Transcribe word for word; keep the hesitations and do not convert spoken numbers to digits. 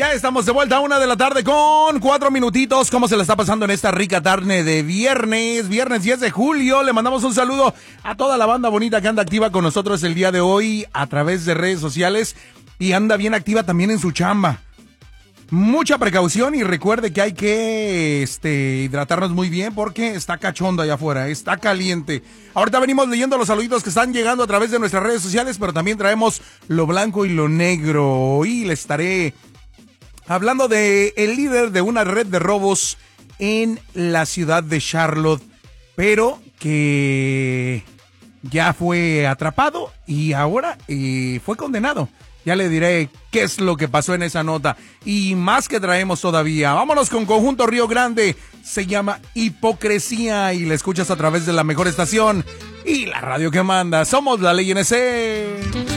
Ya estamos de vuelta a una de la tarde con cuatro minutitos. ¿Cómo se le está pasando en esta rica tarde de viernes? Viernes diez de julio. Le mandamos un saludo a toda la banda bonita que anda activa con nosotros el día de hoy a través de redes sociales y anda bien activa también en su chamba. Mucha precaución y recuerde que hay que este, hidratarnos muy bien porque está cachondo allá afuera, está caliente. Ahorita venimos leyendo los saluditos que están llegando a través de nuestras redes sociales, pero también traemos lo blanco y lo negro. Y le estaré hablando de el líder de una red de robos en la ciudad de Charlotte, pero que ya fue atrapado y ahora eh, fue condenado. Ya le diré qué es lo que pasó en esa nota y más que traemos todavía. Vámonos con Conjunto Río Grande. Se llama Hipocresía y la escuchas a través de la mejor estación y la radio que manda. Somos La Ley N C.